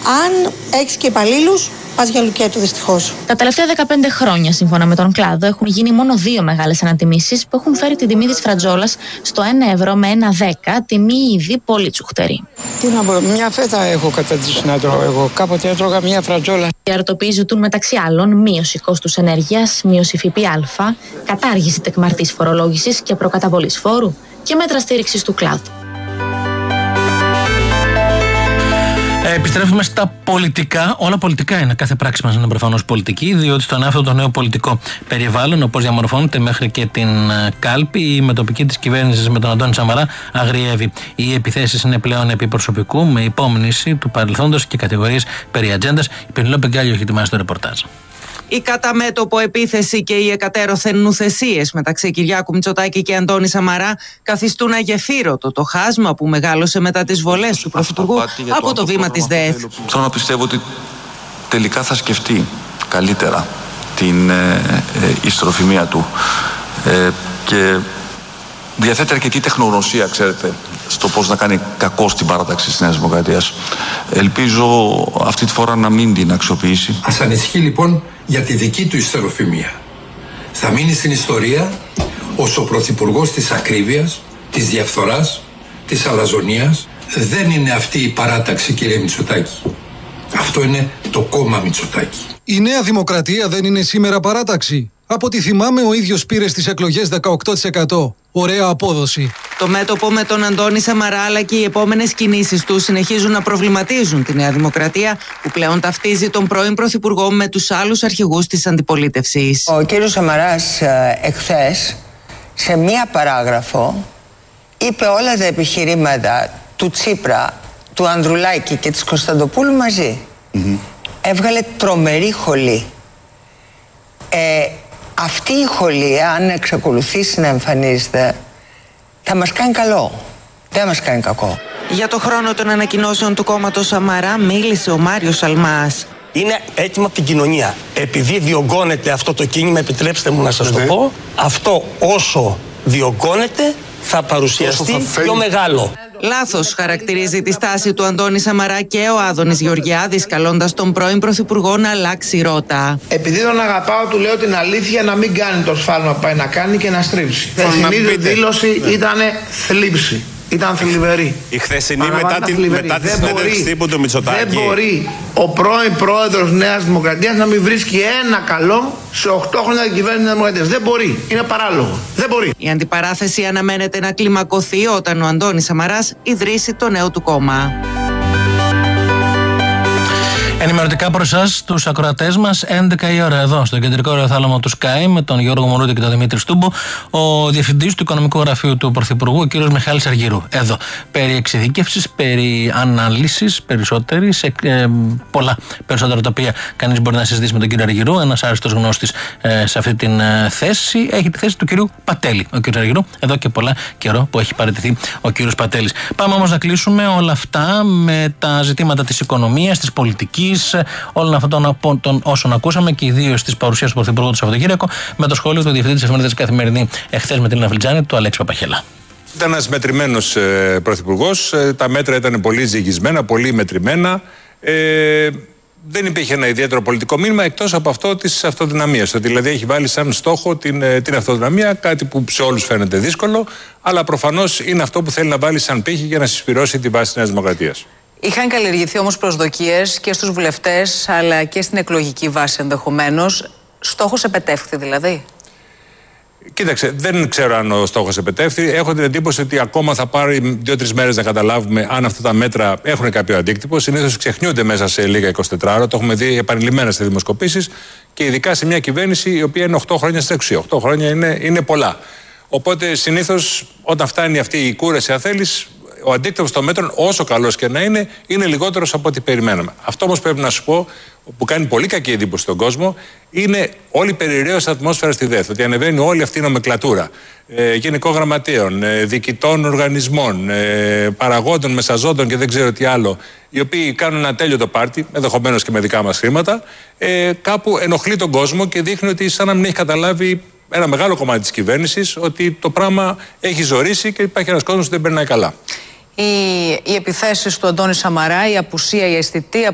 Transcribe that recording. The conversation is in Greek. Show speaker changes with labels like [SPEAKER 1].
[SPEAKER 1] Αν έχεις και υπαλλήλους, πας για λουκέτο δυστυχώς.
[SPEAKER 2] Τα τελευταία 15 χρόνια, σύμφωνα με τον κλάδο, έχουν γίνει μόνο 2 μεγάλες ανατιμήσεις που έχουν φέρει την τιμή της φρατζόλας στο 1 ευρώ με 1,10, τιμή ήδη πολύ τσουχτερή.
[SPEAKER 3] Τι να πω, μια φέτα έχω καταντήσει να τρώω εγώ. Κάποτε έτρωγα μια φρατζόλα.
[SPEAKER 2] Οι αεροτοποί ζητούν μεταξύ άλλων μείωση κόστους ενέργειας, μείωση ΦΠΑ, κατάργηση τεκμαρτής φορολόγησης και προκαταβολής φόρου και μέτρα στήριξης του κλάδου.
[SPEAKER 4] Επιστρέφουμε στα πολιτικά. Όλα πολιτικά είναι. Κάθε πράξη μας είναι προφανώς πολιτική, διότι στον αυτό το νέο πολιτικό περιβάλλον, όπως διαμορφώνεται μέχρι και την κάλπη, η μετοπική της κυβέρνησης με τον Αντώνη Σαμαρά αγριεύει. Οι επιθέσεις είναι πλέον επί προσωπικού, με υπόμνηση του παρελθόντος και κατηγορίες περί ατζέντας. Η Πενελόπη Γκάλιο έχει ετοιμάσει το ρεπορτάζ.
[SPEAKER 5] Η κατά-μέτωπο επίθεση και οι εκατέρωθεν νουθεσίες μεταξύ Κυριάκου Μητσοτάκη και Αντώνη Σαμαρά καθιστούν αγεφύρωτο το χάσμα που μεγάλωσε μετά τις βολές του Πρωθυπουργού από το βήμα της ΔΕΕΘ.
[SPEAKER 6] Θέλω να πιστεύω ότι τελικά θα σκεφτεί καλύτερα την ιστροφημία του και διαθέτει αρκετή τεχνογνωσία, ξέρετε, στο πώς να κάνει κακό στην παράταξη της Νέας Δημοκρατίας. Ελπίζω αυτή τη φορά να μην την αξιοποιήσει.
[SPEAKER 7] Ας ανησυχεί λοιπόν για τη δική του ιστεροφημία. Θα μείνει στην ιστορία ως ο πρωθυπουργός της ακρίβειας, της διαφθοράς, της αλαζονίας. Δεν είναι αυτή η παράταξη, κύριε Μητσοτάκη. Αυτό είναι το κόμμα Μητσοτάκη.
[SPEAKER 8] Η Νέα Δημοκρατία δεν είναι σήμερα παράταξη. Από ό,τι θυμάμαι, ο ίδιος πήρε στις εκλογές 18%. Ωραία απόδοση.
[SPEAKER 5] Το μέτωπο με τον Αντώνη Σαμαρά αλλά και οι επόμενες κινήσεις του συνεχίζουν να προβληματίζουν τη Νέα Δημοκρατία, που πλέον ταυτίζει τον πρώην Πρωθυπουργό με τους άλλους αρχηγούς της αντιπολίτευσης.
[SPEAKER 9] Ο κύριος Σαμαράς εχθές σε μία παράγραφο είπε όλα τα επιχειρήματα του Τσίπρα, του Ανδρουλάκη και της Κωνσταντοπούλου μαζί. Έβγαλε τρομερή χολή. Αυτή η χολή, αν εξακολουθήσει να εμφανίζεται, θα μας κάνει καλό. Δεν μας κάνει κακό.
[SPEAKER 5] Για το χρόνο των ανακοινώσεων του κόμματος Σαμαρά μίλησε ο Μάριος Σαλμάς.
[SPEAKER 10] Είναι έτοιμο από την κοινωνία. Επειδή διωγγώνεται αυτό το κίνημα, επιτρέψτε μου να σας το πω, αυτό όσο διωγγώνεται θα παρουσιαστεί πιο μεγάλο.
[SPEAKER 5] Λάθος χαρακτηρίζει τη στάση του Αντώνη Σαμαρά και ο Άδωνης Γεωργιάδης, καλώντας τον πρώην Πρωθυπουργό να αλλάξει ρότα.
[SPEAKER 11] Επειδή τον αγαπάω, του λέω την αλήθεια, να μην κάνει το σφάλμα που πάει να κάνει και να στρίψει. Η χθεσινή δήλωση ήταν θλίψη. Ήταν θλιβερή.
[SPEAKER 12] Η χθεσινή μετά τη συνέντευξη τύπου του Μητσοτάκη.
[SPEAKER 11] Δεν μπορεί ο πρώην πρόεδρος Νέας Δημοκρατίας να μην βρίσκει ένα καλό σε 8 χρόνια κυβέρνηση Νέας Δημοκρατίας. Δεν μπορεί. Είναι παράλογο. Δεν μπορεί.
[SPEAKER 5] Η αντιπαράθεση αναμένεται να κλιμακωθεί όταν ο Αντώνης Σαμαράς ιδρύσει το νέο του κόμμα.
[SPEAKER 4] Ενημερωτικά προς εσάς, τους ακροατές μας, 11 η ώρα εδώ στο κεντρικό ραδιοθάλαμο του Sky με τον Γιώργο Μωρούτη και τον Δημήτρη Στούμπο, ο διευθυντής του Οικονομικού Γραφείου του Πρωθυπουργού, ο κύριος Μιχάλης Αργυρού. Εδώ. Περί εξειδίκευσης, περί ανάλυσης περισσότερης, πολλά περισσότερα τα οποία κανείς μπορεί να συζητήσει με τον κύριο Αργυρού. Ένας άριστος γνώστης σε αυτή την θέση έχει τη θέση του κυρίου Πατέλη. Ο κύριος Αργυρού, εδώ και πολλά καιρό που έχει παραιτηθεί ο κύριος Πατέλης. Πάμε όμως να κλείσουμε όλα αυτά με τα ζητήματα της οικονομίας, της πολιτικής, όλων αυτών των όσων ακούσαμε και ιδίως της παρουσίας του Πρωθυπουργού του Σαββατοκύριακο με το σχόλιο του Διευθυντή της Εφημερίδας Καθημερινή εχθές με την Ελίνα Φλιτζάνη, του Αλέξη Παπαχέλα.
[SPEAKER 12] Ήταν ένας μετρημένος πρωθυπουργός. Τα μέτρα ήταν πολύ ζυγισμένα, πολύ μετρημένα. Δεν υπήρχε ένα ιδιαίτερο πολιτικό μήνυμα εκτός από αυτό της αυτοδυναμίας. Ότι δηλαδή έχει βάλει σαν στόχο την αυτοδυναμία, κάτι που σε όλους φαίνεται δύσκολο, αλλά προφανώς είναι αυτό που θέλει να βάλει σαν πύχη για να συσπυρώσει τη βάση της Νέας Δημοκρατίας.
[SPEAKER 13] Είχαν καλλιεργηθεί όμως προσδοκίες και στους βουλευτές αλλά και στην εκλογική βάση ενδεχομένως. Στόχος επετεύχθη δηλαδή?
[SPEAKER 12] Κοίταξε, δεν ξέρω αν ο στόχος επετεύχθη. Έχω την εντύπωση ότι ακόμα θα πάρει 2-3 μέρες να καταλάβουμε αν αυτά τα μέτρα έχουν κάποιο αντίκτυπο. Συνήθως ξεχνιούνται μέσα σε λίγα 24 ώρα. Το έχουμε δει επανειλημμένα σε δημοσκοπήσεις και ειδικά σε μια κυβέρνηση η οποία είναι 8 χρόνια στην εξουσία. 8 χρόνια είναι πολλά. Οπότε συνήθως όταν φτάνει αυτή η κούραση, αν θέλεις, ο αντίκτυπος των μέτρων, όσο καλός και να είναι λιγότερος από ό,τι περιμέναμε. Αυτό όμως πρέπει να σου πω, που κάνει πολύ κακή εντύπωση στον κόσμο, είναι όλη η περιραίωση ατμόσφαιρα στη ΔΕΘ. Ότι ανεβαίνει όλη αυτή η νομεκλατούρα γενικών γραμματέων, διοικητών οργανισμών, παραγόντων, μεσαζόντων και δεν ξέρω τι άλλο, οι οποίοι κάνουν ένα τέλειο το πάρτι, ενδεχομένως και με δικά μας χρήματα, κάπου ενοχλεί τον κόσμο και δείχνει ότι σαν να μην έχει καταλάβει ένα μεγάλο κομμάτι της κυβέρνησης ότι το πράγμα έχει ζορίσει και υπάρχει ένας κόσμος που δεν περνάει καλά.
[SPEAKER 13] Οι επιθέσεις του Αντώνη Σαμαρά, η απουσία, η αισθητή